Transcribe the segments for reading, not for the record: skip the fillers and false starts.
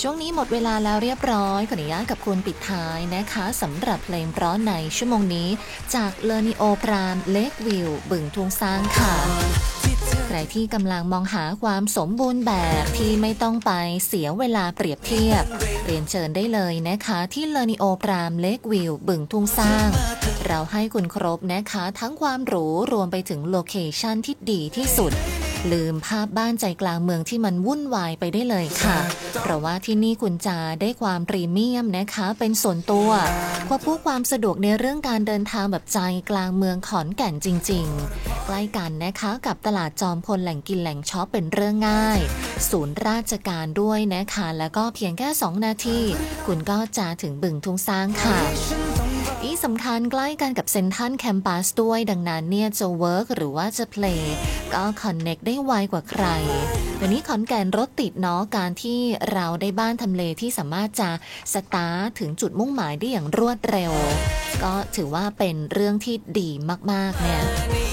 ช่วงนี้หมดเวลาแล้วเรียบร้อยขออนุญาตกับคุณปิดท้ายนะคะสำหรับเพลงเพราะในชั่วโมงนี้จากเลอนิโอพรามเลควิวบึงทุ่งซางค่ะใครที่กำลังมองหาความสมบูรณ์แบบที่ไม่ต้องไปเสียเวลาเปรียบเทียบเรียนเชิญได้เลยนะคะที่เลอนิโอพรามเลควิวบึงทุ่งซางเราให้คุณครบนะคะทั้งความหรูรวมไปถึงโลเคชั่นที่ดีที่สุดลืมภาพบ้านใจกลางเมืองที่มันวุ่นวายไปได้เลยค่ะเพราะว่าที่นี่คุณจะได้ความพรีเมียมนะคะเป็นส่วนตัวควบคู่ความสะดวกในเรื่องการเดินทางแบบใจกลางเมืองขอนแก่นจริงๆใกล้กันนะคะกับตลาดจอมพลแหล่งกินแหล่งช็อปเป็นเรื่องง่ายศูนย์ราชการด้วยนะคะแล้วก็เพียงแค่2นาทีคุณก็จะถึงบึงทุ่งซางค่ะที่สำคัญใกล้กันกับเซ็นทรัลแคมปัสด้วยดังนั้นเนี่ยจะเวิร์กหรือว่าจะเพลย์ก็คอนเน็กได้ไวกว่าใครวันนี้ขอนแก่นรถติดเนาะการที่เราได้บ้านทำเลที่สามารถจะสตาร์ทถึงจุดมุ่งหมายได้อย่างรวดเร็วก็ถือว่าเป็นเรื่องที่ดีมากๆเนี่ย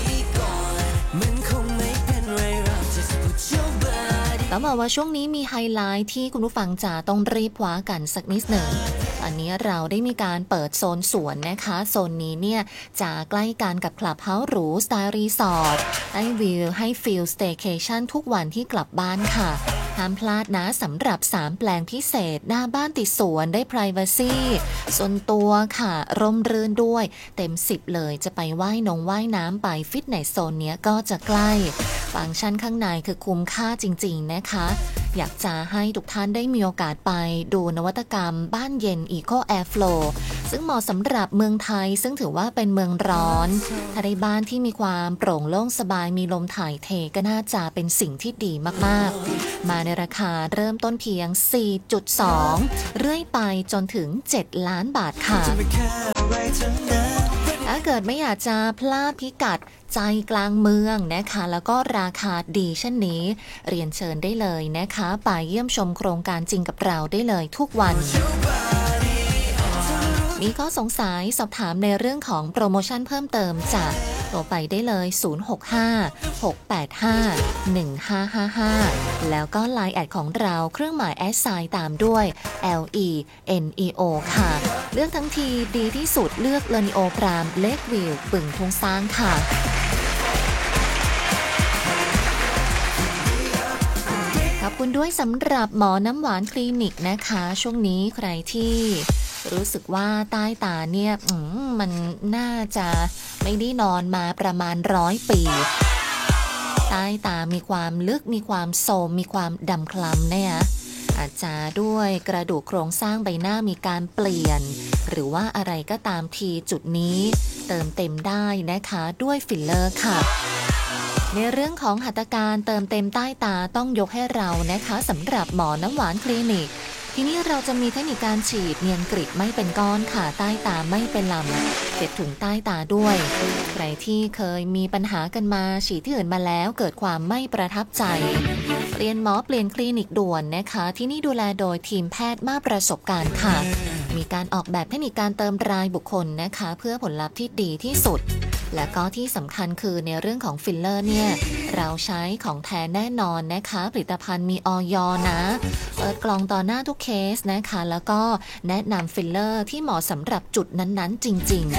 ต้องบอกว่าช่วงนี้มีไฮไลท์ที่คุณผู้ฟังจะต้องรีบคว้ากันสักนิดหนึ่งอันนี้เราได้มีการเปิดโซนสวนนะคะโซนนี้เนี่ยจะใกล้กันกับคลับเฮาส์หรูสไตล์รีสอร์ทให้วิวให้ฟีลสเตย์เคชั่นทุกวันที่กลับบ้านค่ะห้ามพลาดนะสำหรับ3แปลงพิเศษหน้าบ้านติดสวนได้ privacy ส่วนตัวค่ะร่มรื่นด้วยเต็ม10เลยจะไปว่ายน้ำไปฟิตเนสโซนเนี้ยก็จะใกล้ฟังก์ชันข้างในคือคุ้มค่าจริงๆนะคะอยากจะให้ทุกท่านได้มีโอกาสไปดูนวัตกรรมบ้านเย็น Eco Air Flow ซึ่งเหมาะสำหรับเมืองไทยซึ่งถือว่าเป็นเมืองร้อนถ้าได้บ้านที่มีความโปร่งโล่งสบายมีลมถ่ายเทก็น่าจะเป็นสิ่งที่ดีมากๆมาในราคาเริ่มต้นเพียง 4.2 เรื่อยไปจนถึง7ล้านบาทค่ะถ้าเกิดไม่อยากจะพลาดพิกัดใจกลางเมืองนะคะแล้วก็ราคาดีเช่นนี้เรียนเชิญได้เลยนะคะไปเยี่ยมชมโครงการจริงกับเราได้เลยทุกวันมีข้อสงสัยสอบถามในเรื่องของโปรโมชั่นเพิ่มเติมจากโทรไปได้เลย065-685-1555แล้วก็ LINE แอดของเราเครื่องหมายแอดไซน์ตามด้วย LENEO ค่ะเลือกทั้งทีดีที่สุดเลือกเลอนิโอพรามเลควิวบึงทุ่งซางค่ะขอบคุณด้วยสำหรับหมอน้ำหวานคลินิกนะคะช่วงนี้ใครที่รู้สึกว่าใต้ตาเนี่ยมันน่าจะไม่ได้นอนมาประมาณ100 ปีใต้ตามีความลึกมีความโทรมมีความดำคล้ำเนี่ยอาจจะด้วยกระดูกโครงสร้างใบหน้ามีการเปลี่ยนหรือว่าอะไรก็ตามทีจุดนี้เติมเต็มได้นะคะด้วยฟิลเลอร์ค่ะในเรื่องของหัตถการเติมเต็มใต้ตาต้องยกให้เรานะคะสำหรับหมอน้ำหวานคลินิกที่นี่เราจะมีเทคนิคการฉีดเนียนกริบไม่เป็นก้อนค่ะใต้ตาไม่เป็นลำเก็บถุงใต้ตาด้วยใครที่เคยมีปัญหากันมาฉีดที่อื่นมาแล้วเกิดความไม่ประทับใจเปลี่ยนหมอเปลี่ยนคลินิกด่วนนะคะที่นี่ดูแลโดยทีมแพทย์มากประสบการณ์ค่ะมีการออกแบบเทคนิคการเติมรายบุคคลนะคะเพื่อผลลัพธ์ที่ดีที่สุดและก็ที่สำคัญคือในเรื่องของฟิลเลอร์เนี่ยเราใช้ของแท้แน่นอนนะคะผลิตภัณฑ์มีอย นะเปิดกล่องต่อหน้าทุกเคสนะคะแล้วก็แนะนำฟิลเลอร์ที่เหมาะสำหรับจุดนั้นๆจริงๆ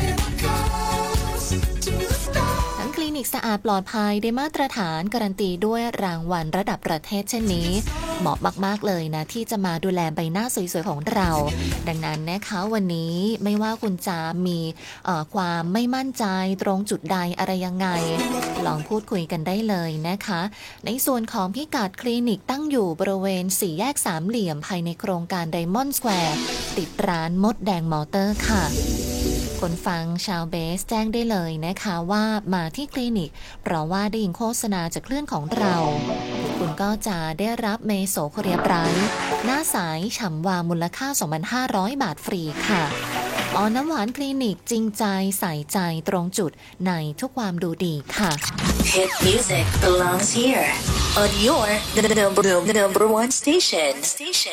ทั้งคลินิกสะอาดปลอดภัยได้มาตรฐานการันตีด้วยรางวัลระดับประเทศเช่นนี้เหมาะมากๆเลยนะที่จะมาดูแลใบหน้าสวยๆของเราดังนั้นนะคะวันนี้ไม่ว่าคุณจะมีความไม่มั่นใจตรงจุดใดอะไรยังไงลองพูดคุยกันได้เลยนะคะในส่วนของพิกัดคลินิกตั้งอยู่บริเวณ4แยกสามเหลี่ยมภายในโครงการไดมอนด์สแควร์ติดร้านมดแดงมอเตอร์ค่ะคนฟังชาวเบสแจ้งได้เลยนะคะว่ามาที่คลินิกเพราะว่าได้ยินโฆษณาจากคลื่นของเราคุณก็จะได้รับเมโซโคเรียไบรท์หน้าใสฉ่ำวาวมูลค่า 2,500 บาทฟรีค่ะน้ำหวานคลินิกจริงใจใส่ใจตรงจุดในทุกความดูดีค่ะ Hit music belongs here on your number one station